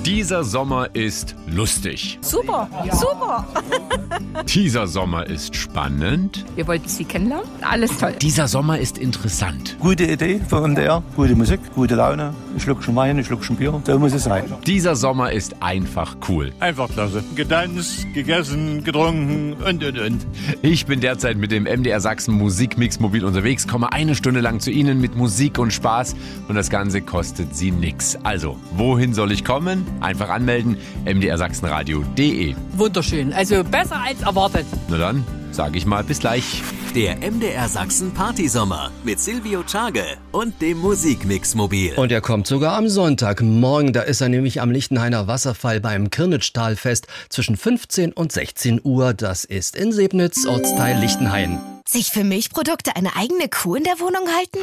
Dieser Sommer ist lustig. Super, super. Dieser Sommer ist spannend. Wir wollten Sie kennenlernen. Alles toll. Dieser Sommer ist interessant. Gute Idee für MDR, gute Musik, gute Laune, ein Schluckchen Wein, ein Schluckchen Bier, so muss es sein. Dieser Sommer ist einfach cool. Einfach klasse. Getanzt, gegessen, getrunken und. Ich bin derzeit mit dem MDR Sachsen Musikmix mobil unterwegs, komme eine Stunde lang zu Ihnen mit Musik und Spaß und das Ganze kostet Sie nix. Also, wohin soll ich kommen? Einfach anmelden, mdrsachsenradio.de. Wunderschön. Also besser als erwartet. Na dann, sage ich mal bis gleich. Der MDR Sachsen Partysommer mit Silvio Tschage und dem Musikmix-Mobil. Und er kommt sogar am Sonntagmorgen. Da ist er nämlich am Lichtenhainer Wasserfall beim Kirnitschtalfest zwischen 15 und 16 Uhr. Das ist in Sebnitz, Ortsteil Lichtenhain. Sich für Milchprodukte eine eigene Kuh in der Wohnung halten?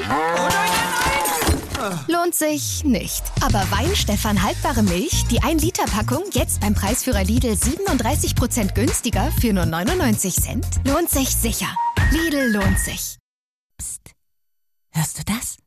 Lohnt sich nicht. Aber Weinstefan haltbare Milch, die 1-Liter-Packung, jetzt beim Preisführer Lidl 37% günstiger für nur 99 Cent, lohnt sich sicher. Lidl lohnt sich. Psst. Hörst du das?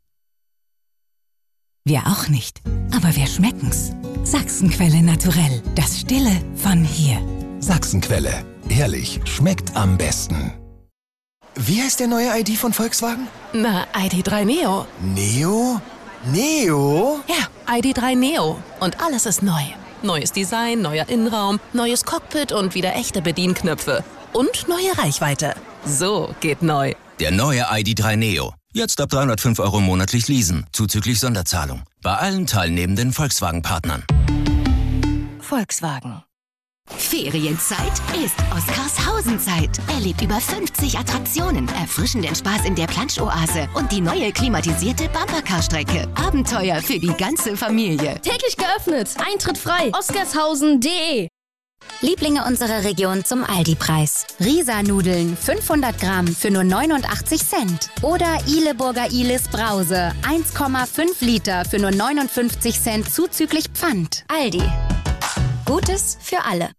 Wir auch nicht. Aber wir schmecken's. Sachsenquelle naturell. Das Stille von hier. Sachsenquelle. Ehrlich, schmeckt am besten. Wie heißt der neue ID von Volkswagen? Na, ID3 Neo. Neo? Neo? Ja, ID3 Neo. Und alles ist neu. Neues Design, neuer Innenraum, neues Cockpit und wieder echte Bedienknöpfe. Und neue Reichweite. So geht neu. Der neue ID3 Neo. Jetzt ab 305 € monatlich leasen, zuzüglich Sonderzahlung. Bei allen teilnehmenden Volkswagen-Partnern. Volkswagen. Ferienzeit ist Oskarshausen-Zeit. Erlebt über 50 Attraktionen, erfrischenden Spaß in der Planschoase und die neue klimatisierte Bumpercar-Strecke. Abenteuer für die ganze Familie. Täglich geöffnet. Eintritt frei. Oskarshausen.de. Lieblinge unserer Region zum Aldi-Preis. Risa-Nudeln 500 Gramm für nur 89 Cent. Oder Ihleburger Ihles Brause 1,5 Liter für nur 59 Cent zuzüglich Pfand. Aldi. Gutes für alle.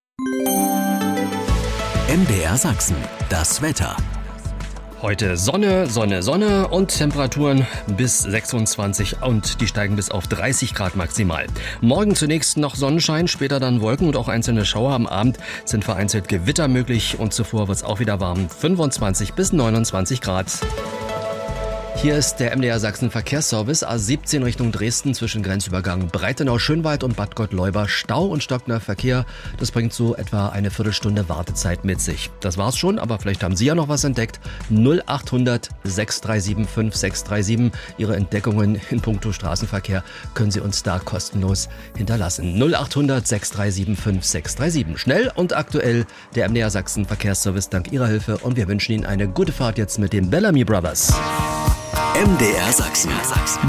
MDR Sachsen. Das Wetter. Heute Sonne, Sonne, Sonne und Temperaturen bis 26 und die steigen bis auf 30 Grad maximal. Morgen zunächst noch Sonnenschein, später dann Wolken und auch einzelne Schauer. Am Abend sind vereinzelt Gewitter möglich und zuvor wird es auch wieder warm. 25 bis 29 Grad. Hier ist der MDR Sachsen Verkehrsservice. A17 Richtung Dresden zwischen Grenzübergang Breitenau-Schönwald und Bad Gottleuba. Stau und stockender Verkehr. Das bringt so etwa eine Viertelstunde Wartezeit mit sich. Das war's schon, aber vielleicht haben Sie ja noch was entdeckt. 0800 637 5637. Ihre Entdeckungen in puncto Straßenverkehr können Sie uns da kostenlos hinterlassen. 0800 637 5637. Schnell und aktuell der MDR Sachsen Verkehrsservice dank Ihrer Hilfe und wir wünschen Ihnen eine gute Fahrt jetzt mit den Bellamy Brothers. MDR Sachsen.